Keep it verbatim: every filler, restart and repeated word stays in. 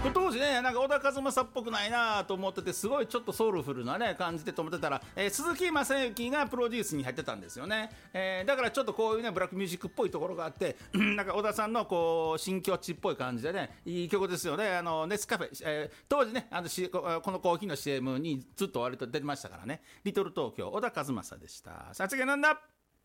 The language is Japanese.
これ当時ね、なんか小田和正っぽくないなと思ってて、すごいちょっとソウルフルなね感じでと思ってたら、えー、鈴木雅之がプロデュースに入ってたんですよね、えー、だからちょっとこういうねブラックミュージックっぽいところがあってなんか小田さんのこう新境地っぽい感じでね、いい曲ですよね。あのネスカフェ、えー、当時ねあのしこのコーヒーの シーエム にずっと割と出てましたからね。リトル東京小田和正でした。さつきなんだ。